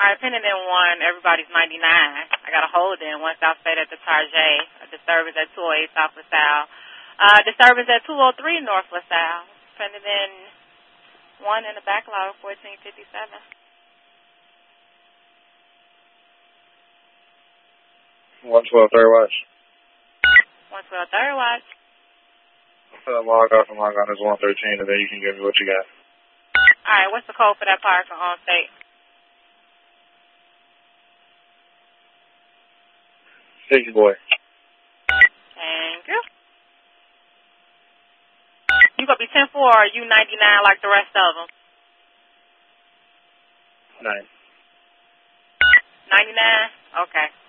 All right, pending in 1, everybody's 99. I got a hold in 1 South State at the Tarjay. A disturbance at 208 South LaSalle. Disturbance at 203 North LaSalle. Pending in 1 in the backlog, 1457. 112 third watch. 112 third watch. Log off and log on is 113, and then you can give me what you got. All right, what's the code for that park for on state? Thank you, boy. Thank you. You gonna be 10-4 or are you 99 like the rest of them? 9. 99? Okay.